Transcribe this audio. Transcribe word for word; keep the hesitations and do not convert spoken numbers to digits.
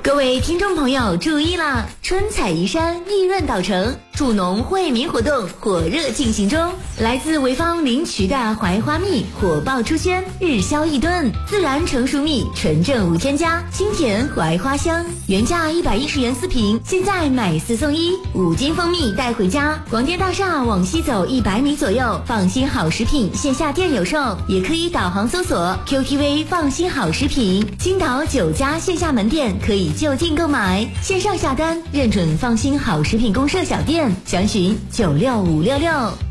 各位听众朋友注意啦，春采移山，利润导成，助农惠民活动火热进行中。来自潍坊临渠的槐花蜜火爆出圈，日销一吨，自然成熟蜜，纯正无添加，清甜槐花香，原价一百一十元四瓶，现在买四送一，五斤蜂蜜带回家。广电大厦往西走一百米左右，放心好食品线下店有售，也可以导航搜索 Q T V 放心好食品。青岛九家线下门店可以就近购买，线上下单认准放心好食品公社小店，详询九六五六六。